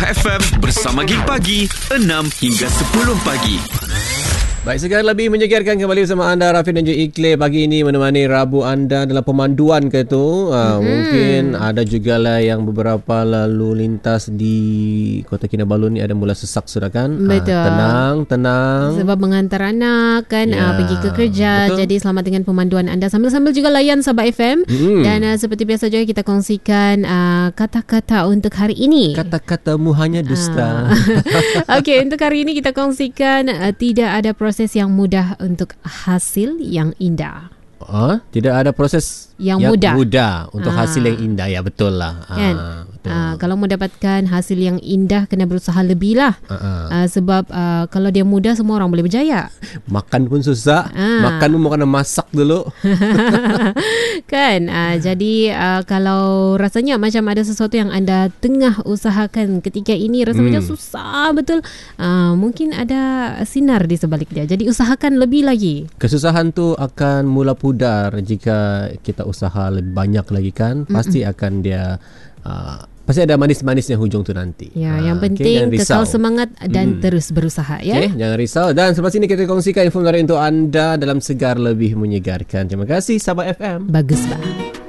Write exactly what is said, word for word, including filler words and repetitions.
Sabah F M bersama Gig Pagi enam hingga sepuluh pagi. Baik, sekali lebih menyegarkan kembali bersama anda Rafi dan juga Iqlil pagi ini menemani Rabu anda dalam pemanduan ke tu. Uh, mm-hmm. Mungkin ada juga lah yang beberapa lalu lintas di Kota Kinabalu ni ada mula sesak sudah kan. Betul. Uh, tenang, tenang. Sebab mengantar anak kan Ya, uh, pergi ke kerja. betul. Jadi selamat dengan pemanduan anda. Sambil-sambil juga layan Sabah F M. Mm-hmm. Dan uh, seperti biasa juga kita kongsikan uh, kata-kata untuk hari ini. Kata-katamu hanya dusta. Uh. Okey, untuk hari ini kita kongsikan uh, tidak ada proses proses yang mudah untuk hasil yang indah. Oh, tidak ada proses yang, yang mudah. mudah untuk Ah. hasil yang indah. Ya, betul lah. Kan? Ah, betul. Uh, kalau mau dapatkan hasil yang indah kena berusaha lebih lah. Uh-uh. Uh, sebab uh, kalau dia mudah semua orang boleh berjaya. Makan pun susah. Ah. Makan pun mau kena masak dulu. Kan uh, jadi uh, kalau rasanya macam ada sesuatu yang anda tengah usahakan ketika ini rasa Hmm. macam susah betul, uh, mungkin ada sinar di sebalik dia, jadi usahakan lebih lagi. Kesusahan tu akan mula pudar jika kita usaha lebih banyak lagi kan. Pasti Mm-mm. akan dia uh, pasti ada manis-manisnya hujung tu nanti. Ya, ha, yang penting okay, kekal semangat dan hmm. terus berusaha ya. Okay, jangan risau. Dan selepas ini kita kongsikan info menarik untuk anda dalam Segar Lebih Menyegarkan. Terima kasih Sabah F M. Bagus, Pak.